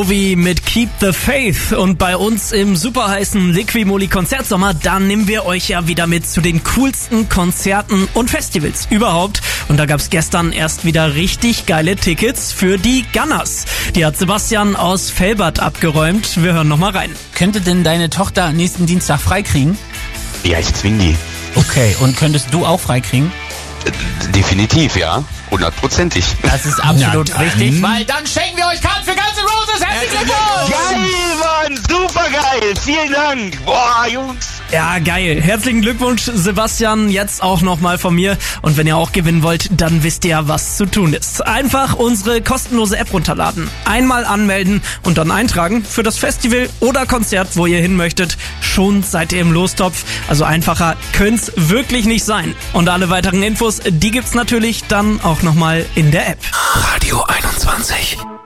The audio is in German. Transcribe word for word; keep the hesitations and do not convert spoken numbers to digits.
Wie mit Keep the Faith. Und bei uns im super heißen Liqui-Moly Konzertsommer, da nehmen wir euch ja wieder mit zu den coolsten Konzerten und Festivals überhaupt. Und da gab's gestern erst wieder richtig geile Tickets für die Gunners. Die hat Sebastian aus Velbert abgeräumt. Wir hören nochmal rein. Könnte denn deine Tochter nächsten Dienstag freikriegen? Ja, ich zwing die. Okay, und könntest du auch freikriegen? Definitiv, ja. Hundertprozentig. Das ist absolut richtig, weil dann schenken wir euch Karten für Guns N' Roses. Herzlichen Glückwunsch! Geil, Mann! Super geil! Vielen Dank! Boah, Jungs! Ja, geil. Herzlichen Glückwunsch, Sebastian, jetzt auch nochmal von mir. Und wenn ihr auch gewinnen wollt, dann wisst ihr ja, was zu tun ist. Einfach unsere kostenlose App runterladen, einmal anmelden und dann eintragen für das Festival oder Konzert, wo ihr hin möchtet. Schon seid ihr im Lostopf. Also einfacher können's wirklich nicht sein. Und alle weiteren Infos, die gibt's natürlich dann auch nochmal in der App. Radio einundzwanzig.